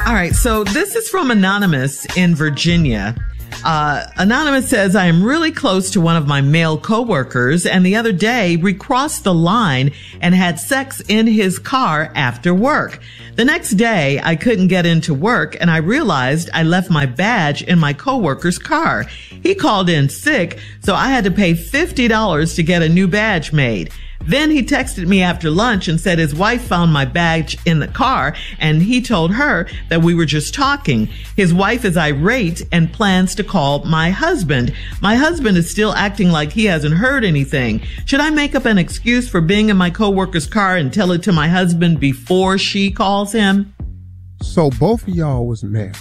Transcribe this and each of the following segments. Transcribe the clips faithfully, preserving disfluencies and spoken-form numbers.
All right, so this is from Anonymous in Virginia. Uh, Anonymous says, I am really close to one of my male coworkers, and the other day we crossed the line and had sex in his car after work. The next day, I couldn't get into work, and I realized I left my badge in my coworker's car. He called in sick, so I had to pay fifty dollars to get a new badge made. Then he texted me after lunch and said his wife found my badge in the car, and he told her that we were just talking. His wife is irate and plans to call my husband. My husband is still acting like he hasn't heard anything. Should I make up an excuse for being in my coworker's car and tell it to my husband before she calls him? So both of y'all was married.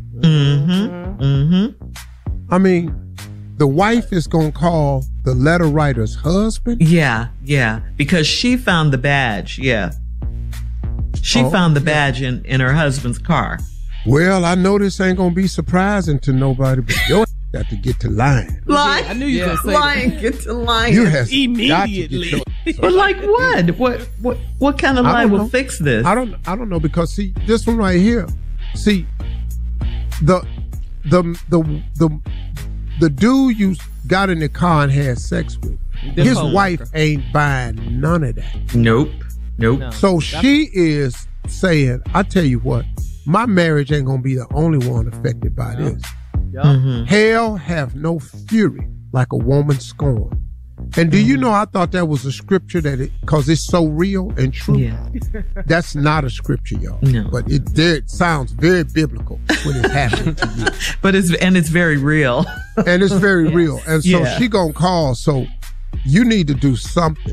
Mm-hmm. Mm-hmm. I mean, the wife is going to call the letter writer's husband? Yeah, yeah. Because she found the badge, yeah. She oh, found the badge in, in her husband's car. Well, I know this ain't going to be surprising to nobody, but your got to get to lying. Lying? I knew you yeah. were going to say lying, that. Get to lying. You have immediately. Got to get your, but like what? What what what kind of lie will fix this? I don't I don't know, because see, this one right here, see, the the the the the dude you got in the car and had sex with, the his coworker. Wife ain't buying none of that. Nope. Nope. No. So she is saying, I tell you what, my marriage ain't gonna be the only one affected by no. this. Yep. Mm-hmm. Hell have no fury like a woman scorned. And do mm-hmm. you know, I thought that was a scripture that it, cause it's so real and true. Yeah. That's not a scripture, y'all. No. But it did sounds very biblical when it happened to you. But it's, and it's very real. And it's very yes. real. And so yeah. she gonna call. So you need to do something.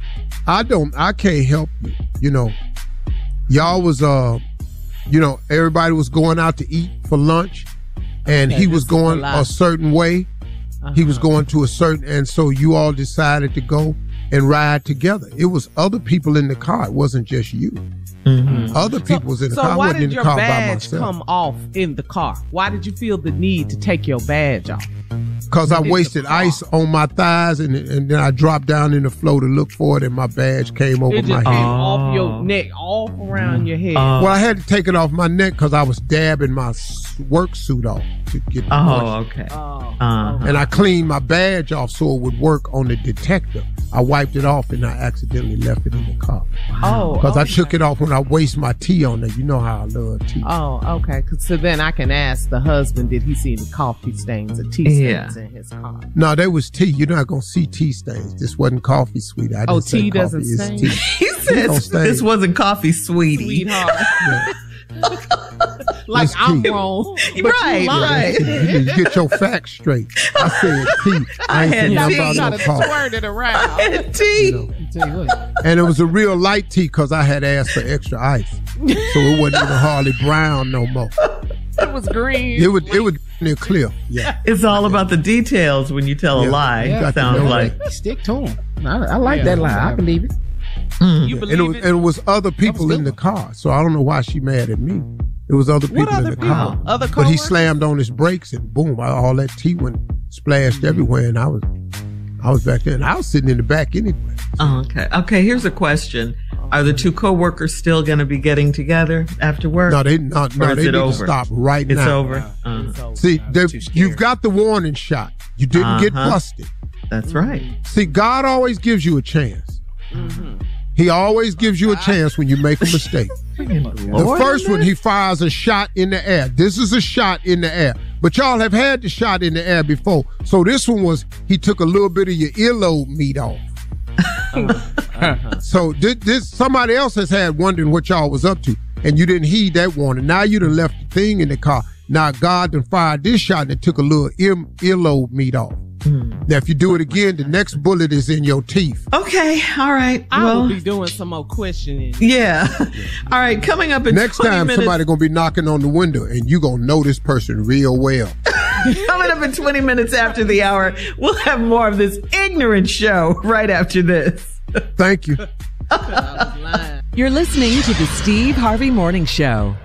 I don't, I can't help you. You know, y'all was, uh, you know, everybody was going out to eat for lunch, and okay, he was going a, a certain way. Uh-huh. He was going to a certain, and so you all decided to go and ride together. It was other people in the car. It wasn't just you. Mm-hmm. Other people so, was in the so car. I wasn't in the car by myself. So why did your badge come off in the car? Why did you feel the need to take your badge off? Because I wasted ice on my thighs, and and then I dropped down in the floor to look for it, and my badge came over it my just head. Came off your neck, all around your head. Uh, well, I had to take it off my neck because I was dabbing my work suit off to get the Oh, brush. okay. Oh, uh, and I cleaned my badge off so it would work on the detector. I wiped it off, and I accidentally left it in the car. Oh, because okay. I took it off when I waste my tea on there. You know how I love tea. Oh, okay. So then I can ask the husband, did he see any coffee stains or tea stains yeah. in his car? No, there was tea. You're not gonna see tea stains. This wasn't coffee, sweetie. I didn't oh, say tea coffee. doesn't it's stain. Tea. He says this wasn't coffee, sweetie. Sweetheart. Yeah. Like it's I'm tea. wrong. Right, right. You need to get your facts straight. I said tea. I, I had tea. You gotta twirl it around. I had tea. You know. And it was a real light tea because I had asked for extra ice. So it wasn't even hardly brown no more. It was green. It would, it would near clear. Yeah. It's all about the details when you tell yeah. a lie. Yeah, it sounds like. Stick to them. I, I like yeah, that lie. I believe it. Mm. You believe and it was, it? and it was other people was in the car. So I don't know why she mad at me. It was other people what other in the people? car. Other but he slammed on his brakes and boom, all that tea went splashed mm-hmm. everywhere. And I was, I was back there and I was sitting in the back anyway. Oh, okay. Okay. Here's a question. Are the two coworkers still going to be getting together after work? No, they not. No, they need over? to stop right it's now. Over? Uh, it's over. See, you've got the warning shot. You didn't uh-huh. get busted. That's right. See, God always gives you a chance. Mm-hmm. He always gives you a chance when you make a mistake. The first one, he fires a shot in the air. This is a shot in the air. But y'all have had the shot in the air before. So this one was, he took a little bit of your earlobe meat off. uh-huh. So this, this somebody else has had wondering what y'all was up to, and you didn't heed that warning. Now you done left the thing in the car. Now God done fired this shot and it took a little ear, earlobe meat off. Mm. Now if you do it again, the next bullet is in your teeth. Okay, all right. I well, will be doing some more questioning. Yeah. All right, coming up in next time minutes, somebody gonna be knocking on the window and you gonna know this person real well. Coming up in twenty minutes after the hour, we'll have more of this ignorant show right after this. Thank you. You're listening to the Steve Harvey Morning Show.